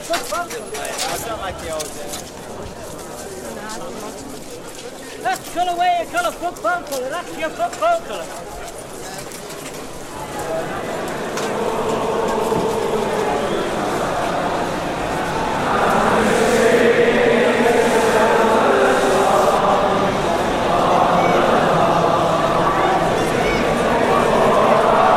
I don't like the old That's colour way, colour football colour. That's your football colour.